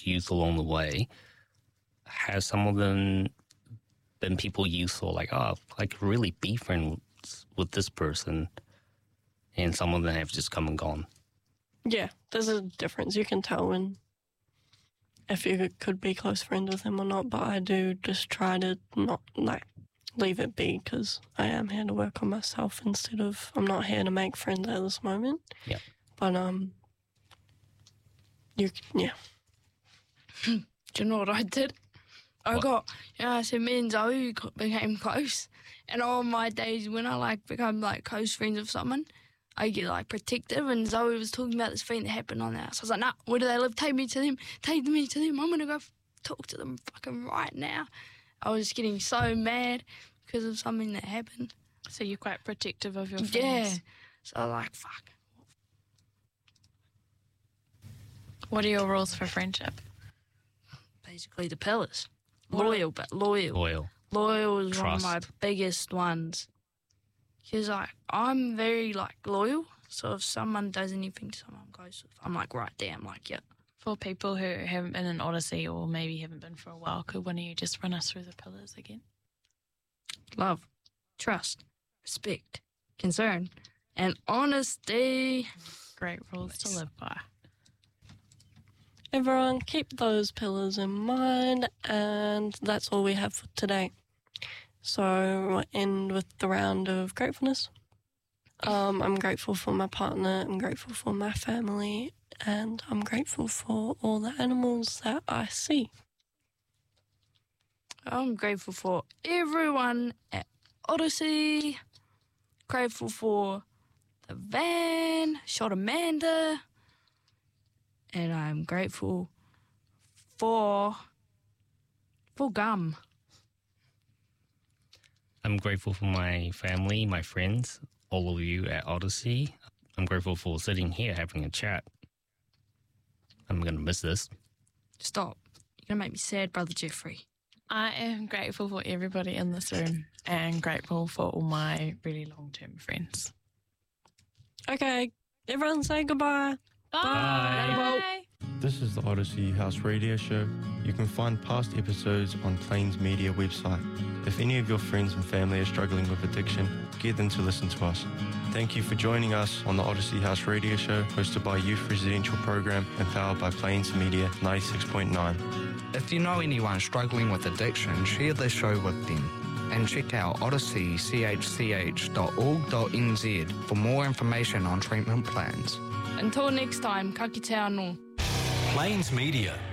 youth along the way, have some of them been people you saw like, oh, I could really be friends with this person, and some of them have just come and gone? Yeah, there's a difference. You can tell if you could be close friends with him or not, but I do just try to not, leave it be, because I am here to work on myself instead of, I'm not here to make friends at this moment. Yeah. But, yeah. Do you know what I did? I said me and Zoe became close, and on my days when I become close friends with someone, I get protective, and Zoe was talking about this thing that happened on the house. I was like, nah, where do they live? Take me to them. I'm going to go talk to them fucking right now. I was getting so mad because of something that happened. So you're quite protective of your friends? Yeah. So I was like, fuck. What are your rules for friendship? Basically the pillars. Loyal, but loyal. Loyal is Trust. one of my biggest ones. Because, I'm very, loyal. So if someone does anything to someone I'm close with, I'm right there. I'm yeah. For people who haven't been in Odyssey or maybe haven't been for a while, could one of you just run us through the pillars again? Love, trust, respect, concern, and honesty. Great rules to live by. Everyone, keep those pillars in mind, and that's all we have for today. So we'll end with the round of gratefulness. I'm grateful for my partner, I'm grateful for my family, and I'm grateful for all the animals that I see. I'm grateful for everyone at Odyssey. Grateful for the van, shot Amanda. And I'm grateful for gum. I'm grateful for my family, my friends, all of you at Odyssey. I'm grateful for sitting here having a chat. I'm going to miss this. Stop. You're going to make me sad, Brother Jeffrey. I am grateful for everybody in this room and grateful for all my really long-term friends. Okay, everyone say goodbye. Bye. This is the Odyssey House Radio Show. You can find past episodes on Plains Media website. If any of your friends and family are struggling with addiction, get them to listen to us. Thank you for joining us on the Odyssey House Radio Show, hosted by Youth Residential Program and powered by Plains Media 96.9. If you know anyone struggling with addiction, share this show with them. And check out odysseychch.org.nz for more information on treatment plans. Until next time, ka kite anō. Plains Media.